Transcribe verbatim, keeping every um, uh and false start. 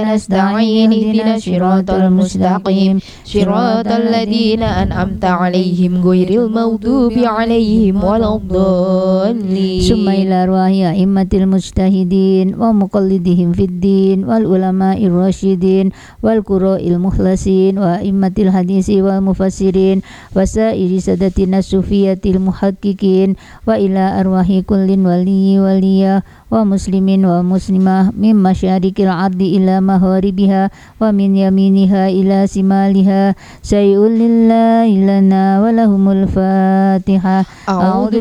نستعين اهدنا الصراط المستقيم صراط الذين أنعمت عليهم غير المغضوب عليهم ولا الضالين. ثم إلى أرواح أئمة المجتهدين ومقلدهم في الدين والعلماء الراشدين والقراء المخلصين وأئمة الحديث والمفسرين وسائر سادتنا الصوفية المحققين وإلى أرواح كل ولي ولية ومسلم ومسلمة من مشارق الأرض إلى مغاربها ومن يمينها إلى شمالها. شيء لله لنا ولهم الفاتحة. أعوذ